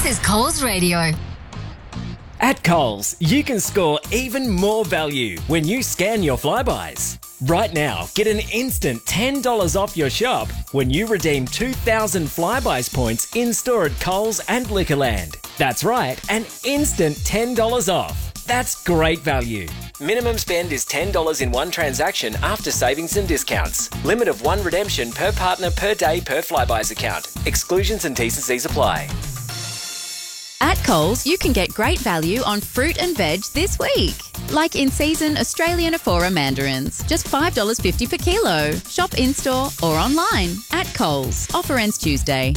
is Coles Radio. At Coles, you can score even more value when you scan your Flybuys. Right now, get an instant $10 off your shop when you redeem 2,000 Flybuys points in-store at Coles and Liquorland. That's right, an instant $10 off. That's great value. Minimum spend is $10 in one transaction after savings and discounts. Limit of one redemption per partner per day per Flybuys account. Exclusions and T&Cs apply. At Coles, you can get great value on fruit and veg this week. Like in-season Australian Aphora mandarins, just $5.50 per kilo. Shop in-store or online. At Coles. Offer ends Tuesday.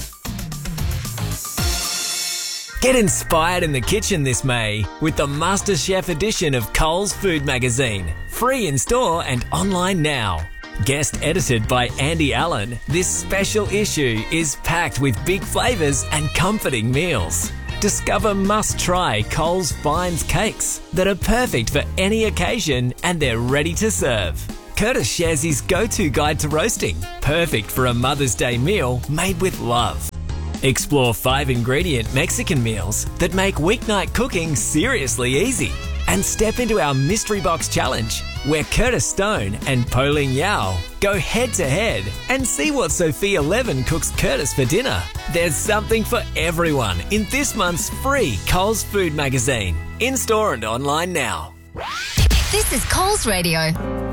Get inspired in the kitchen this May with the MasterChef edition of Coles Food Magazine. Free in-store and online now. Guest edited by Andy Allen, this special issue is packed with big flavours and comforting meals. Discover must-try Coles Finds cakes that are perfect for any occasion and they're ready to serve. Curtis shares his go-to guide to roasting, perfect for a Mother's Day meal made with love. Explore 5-ingredient Mexican meals that make weeknight cooking seriously easy. And step into our Mystery Box Challenge, where Curtis Stone and Pauline Yao go head-to-head and see what Sophia Levin cooks Curtis for dinner. There's something for everyone in this month's free Coles Food Magazine. In-store and online now. This is Coles Radio.